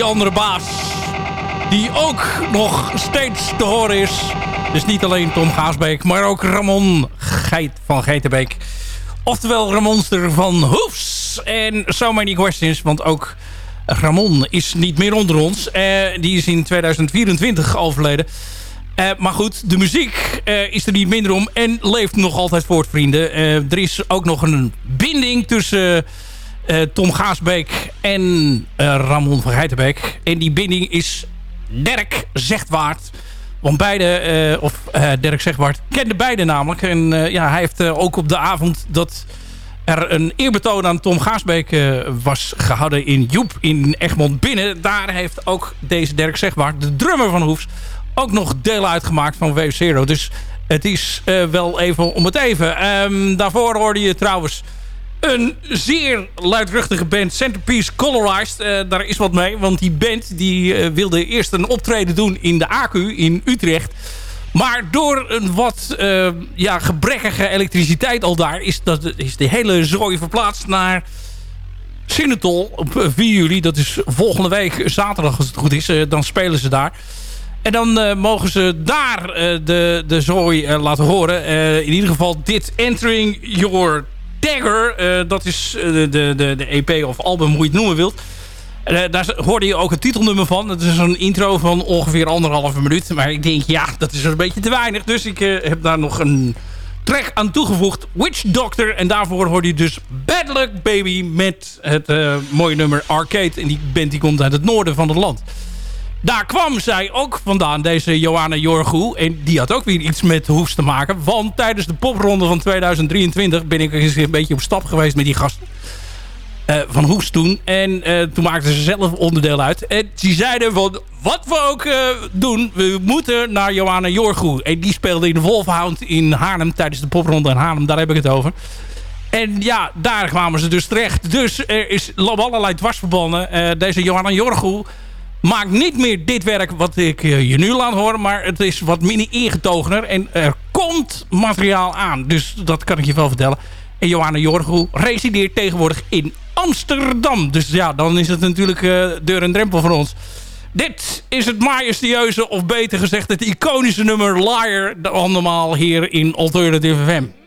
andere baas. Die ook nog steeds te horen is. Dus niet alleen Tom Gaasbeek, maar ook Ramon Geit van Geitenbeek. Oftewel Ramonster van Hoefs. En So Many Questions, want ook Ramon is niet meer onder ons. Die is in 2024 overleden. Maar goed, de muziek is er niet minder om en leeft nog altijd voort, vrienden. Er is ook nog een binding tussen Tom Gaasbeek en Ramon van Geitenbeek. En die binding is Dirk Zegwaart. Want beide, Dirk Zegwaart, kende beide namelijk. En hij heeft ook op de avond dat er een eerbetoon aan Tom Gaasbeek was gehouden in Joep in Egmond Binnen. Daar heeft ook deze Dirk Zegwaart, de drummer van Hoefs, ook nog deel uitgemaakt van Wave Zero. Dus het is wel even om het even. Daarvoor hoorde je trouwens een zeer luidruchtige band, Centerpiece Colorized. Daar is wat mee, want die band die wilde eerst een optreden doen in de ACU in Utrecht. Maar door een wat gebrekkige elektriciteit al daar is de hele zooi verplaatst naar Sinatol op 4 juli. Dat is volgende week zaterdag als het goed is. Dan spelen ze daar. En dan mogen ze daar de zooi laten horen. In ieder geval dit Entering Your Dagger. Dat is de EP of album, hoe je het noemen wilt. Daar hoorde je ook het titelnummer van. Dat is een intro van ongeveer 1,5 minuut. Maar ik denk, ja, dat is een beetje te weinig. Dus ik heb daar nog een track aan toegevoegd. Witch Doctor. En daarvoor hoorde je dus Bad Luck Baby met het mooie nummer Arcade. En die band die komt uit het noorden van het land. Daar kwam zij ook vandaan, deze Johanna Jorgoe. En die had ook weer iets met Hoefs te maken. Want tijdens de popronde van 2023 ben ik eens een beetje op stap geweest met die gasten. Van Hoefs toen. En toen maakten ze zelf onderdeel uit. En die zeiden van, wat we ook doen, we moeten naar Johanna Jorgoe. En die speelde in de Wolfhound in Haarlem tijdens de popronde in Haarlem. Daar heb ik het over. En ja, daar kwamen ze dus terecht. Dus er is allerlei dwarsverbanden. Deze Johanna Jorgoe maakt niet meer dit werk wat ik je nu laat horen. Maar het is wat minder ingetogener. En er komt materiaal aan. Dus dat kan ik je wel vertellen. En Johanna Jorgoe resideert tegenwoordig in Amsterdam. Dus ja, dan is het natuurlijk deur en drempel voor ons. Dit is het majestueuze, of beter gezegd het iconische nummer Liar. Allemaal hier in Alternative FM.